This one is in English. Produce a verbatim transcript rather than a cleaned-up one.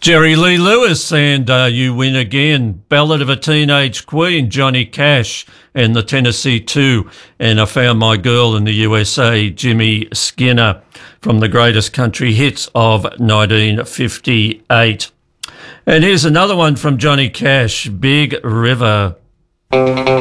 Jerry Lee Lewis and uh, You Win Again, Ballad of a Teenage Queen, Johnny Cash and the Tennessee Two, and I Found My Girl in the U S A, Jimmy Skinner, from the greatest country hits of nineteen fifty-eight. And here's another one from Johnny Cash, Big River.